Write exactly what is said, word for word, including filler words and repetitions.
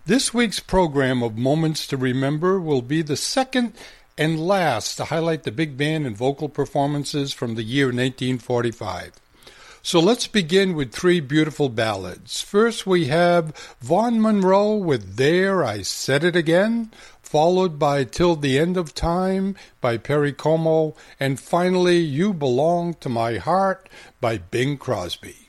This week's program of Moments to Remember will be the second and last to highlight the big band and vocal performances from the year nineteen forty-five. So let's begin with three beautiful ballads. First we have Vaughn Monroe with There I Said It Again, followed by Till the End of Time by Perry Como, and finally You Belong to My Heart by Bing Crosby.